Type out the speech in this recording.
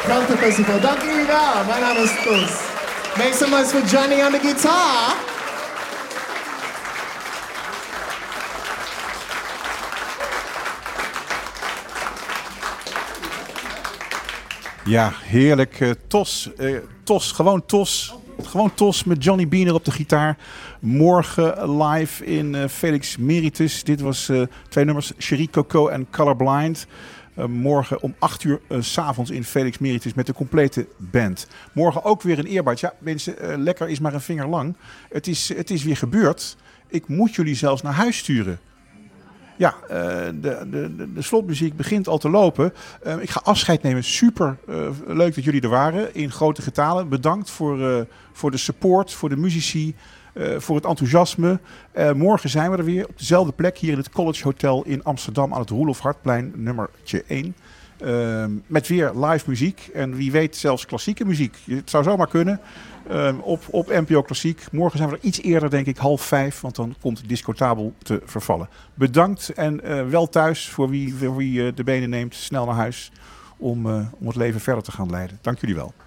Festival. Dank jullie wel. Mijn naam is Toos. Make some noise for Johnny on the guitar. Ja, heerlijk. Gewoon Tos met Johnny Biener op de gitaar. Morgen live in Felix Meritus. Dit was 2 nummers, Cherie Coco en Colorblind. Morgen om 8 uur 's avonds in Felix Meritus met de complete band. Morgen ook weer een eerbad. Ja, mensen, lekker is maar een vinger lang. Het is weer gebeurd. Ik moet jullie zelfs naar huis sturen. Ja, de slotmuziek begint al te lopen. Ik ga afscheid nemen. Super leuk dat jullie er waren in grote getalen. Bedankt voor de support, voor de muzici, voor het enthousiasme. Morgen zijn we er weer op dezelfde plek hier in het College Hotel in Amsterdam aan het Roelof Hartplein, nummertje 1. Met weer live muziek en wie weet zelfs klassieke muziek. Het zou zomaar kunnen. Op NPO Klassiek. Morgen zijn we er iets eerder, denk ik, 4:30, want dan komt Discotabel te vervallen. Bedankt en wel thuis voor wie de benen neemt. Snel naar huis om het leven verder te gaan leiden. Dank jullie wel.